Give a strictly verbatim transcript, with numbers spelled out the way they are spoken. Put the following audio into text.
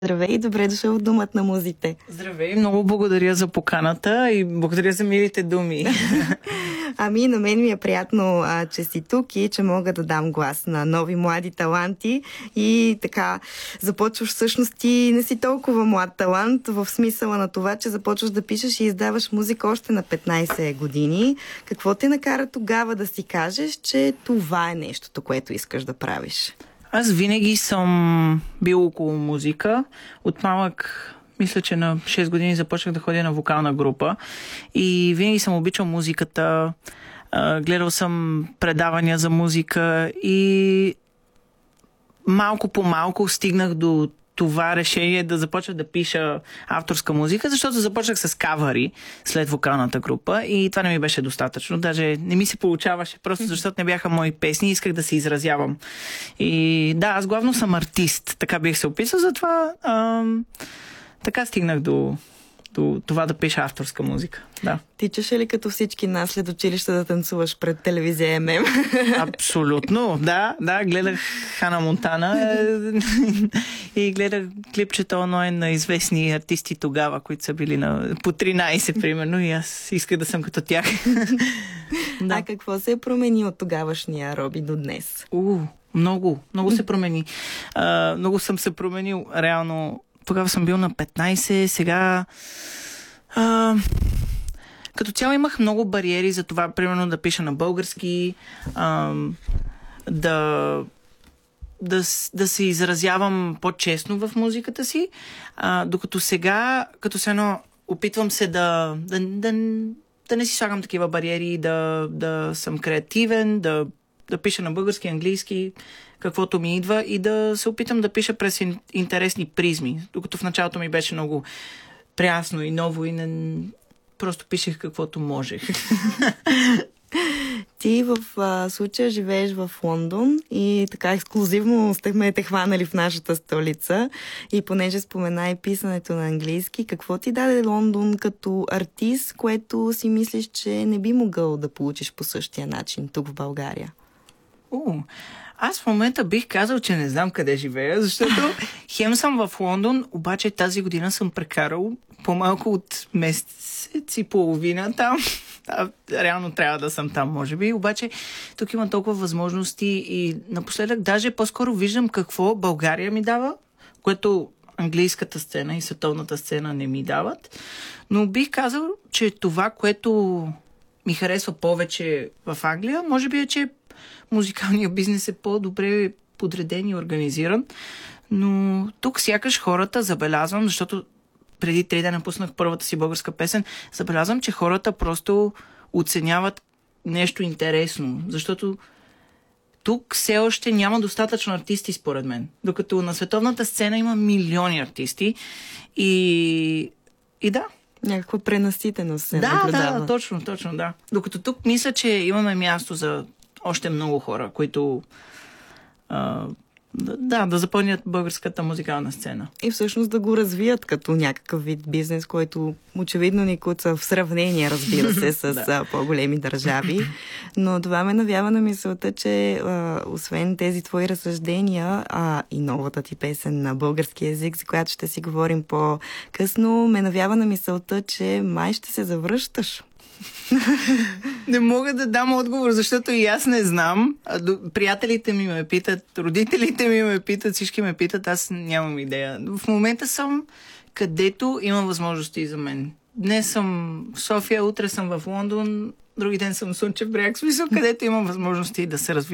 Здравей, добре дошъл в Думът на музите. Здравей, много благодаря за поканата и благодаря за милите думи. Ами, на мен ми е приятно, а, че си тук и че мога да дам глас на нови млади таланти. И така, започваш всъщност ти не си толкова млад талант, в смисъла на това, че започваш да пишеш и издаваш музика още на петнайсет години. Какво те накара тогава да си кажеш, че това е нещото, което искаш да правиш? Аз винаги съм бил около музика. От малък, мисля, че на шест години започнах да ходя на вокална група и винаги съм обичал музиката. Гледал съм предавания за музика и малко по малко стигнах до това решение да започна да пиша авторска музика, защото започнах с кавари след вокалната група и това не ми беше достатъчно. Даже не ми се получаваше, просто защото не бяха мои песни и исках да се изразявам. И да, аз главно съм артист, така бих се описал, затова ам, така стигнах до, до това да пиша авторска музика. Да. Тичаше ли като всички нас след училище да танцуваш пред телевизия Ем Ем? Абсолютно, да, да, гледах Хана Монтана и гледах клипчета онлайн на известни артисти тогава, които са били на по тринайсет, примерно, и аз исках да съм като тях. Да. А какво се е промени от тогавашния Роби до днес? У, много, много се промени. А, много съм се променил, реално. Тогава съм бил на петнайсет, сега... А, като цяло имах много бариери за това, примерно да пиша на български, а, да, да, да се изразявам по-честно в музиката си, а, докато сега, като се едно, опитвам се да, да, да, да не си слагам такива бариери, да, да съм креативен, да, да пиша на български, английски, каквото ми идва и да се опитам да пиша през интересни призми, докато в началото ми беше много прясно и ново и не... Просто пишех каквото можех. Ти в а, случая живееш в Лондон и така ексклюзивно сте те хванали в нашата столица. И понеже спомена и писането на английски, какво ти даде Лондон като артист, което си мислиш, че не би могъл да получиш по същия начин тук в България? О, аз в момента бих казал, че не знам къде живея, защото хем съм в Лондон, обаче тази година съм прекарал по-малко от месец и половина там. А, реално трябва да съм там, може би. Обаче тук има толкова възможности и напоследък даже по-скоро виждам какво България ми дава, което английската сцена и световната сцена не ми дават. Но бих казал, че това, което ми харесва повече в Англия, може би е, че музикалният бизнес е по-добре подреден и организиран. Но тук сякаш хората забелязвам, защото преди три дена пуснах първата си българска песен, забелязвам, че хората просто оценяват нещо интересно, защото тук все още няма достатъчно артисти, според мен. Докато на световната сцена има милиони артисти и, и да. Някаква пренаситеност се да, наблюдава. Да, точно, точно, да. Докато тук мисля, че имаме място за още много хора, които а, да, да запълнят българската музикална сцена. И всъщност да го развият като някакъв вид бизнес, който очевидно ни куца в сравнение, разбира се, с да. по-големи държави. Но това ме навява на мисълта, че а, освен тези твои разсъждения, а и новата ти песен на български език, за която ще си говорим по-късно, ме навява на мисълта, че май ще се завръщаш. Не мога да дам отговор, защото и аз не знам. Приятелите ми ме питат, родителите ми ме питат, всички ме питат, аз нямам идея. В момента съм където има възможности за мен. Днес съм в София, утре съм в Лондон, други ден съм в Слънчев бряг, смисъл, където има възможности да се развивам.